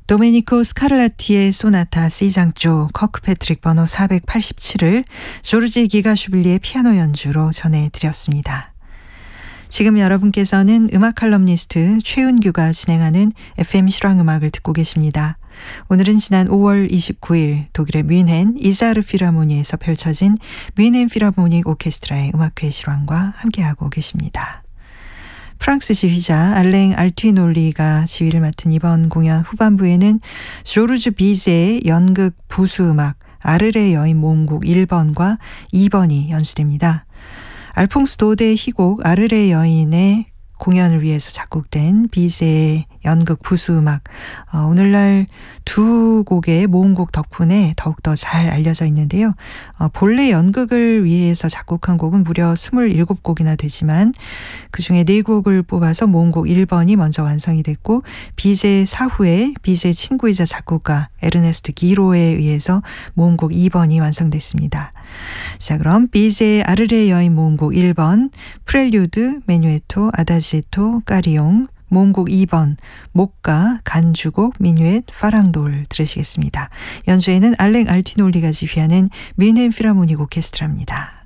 도메니코 스카를라티의 소나타 C장조 커크 패트릭 번호 487을 조르지 기가슈빌리의 피아노 연주로 전해드렸습니다. 지금 여러분께서는 음악 칼럼니스트 최은규가 진행하는 FM 실황음악을 듣고 계십니다. 오늘은 지난 5월 29일 독일의 뮌헨 이사르 필하모니에서 펼쳐진 뮌헨 필하모닉 오케스트라의 음악회 실황과 함께하고 계십니다. 프랑스 지휘자 알랭 알튀놀리가 지휘를 맡은 이번 공연 후반부에는 조르주 비제의 연극 부수음악 아르레 여인 모음곡 1번과 2번이 연주됩니다. 알퐁스 도데의 희곡 아르레 여인의 공연을 위해서 작곡된 비제의 연극 부수음악, 오늘날 두 곡의 모음곡 덕분에 더욱더 잘 알려져 있는데요. 본래 연극을 위해서 작곡한 곡은 무려 27곡이나 되지만 그중에 4곡을 뽑아서 모음곡 1번이 먼저 완성이 됐고 비제 사후에 비제의 친구이자 작곡가 에르네스트 기로에 의해서 모음곡 2번이 완성됐습니다. 자, 그럼 비제의 아르레 여인 모음곡 1번, 프렐류드, 메뉴에토, 아다지에토, 까리옹, 모음곡 2번, 목가, 간주곡, 미뉴엣, 파랑돌 들으시겠습니다. 연주에는 알랭 알티놀리가 지휘하는 뮌헨 필하모닉 오케스트라입니다.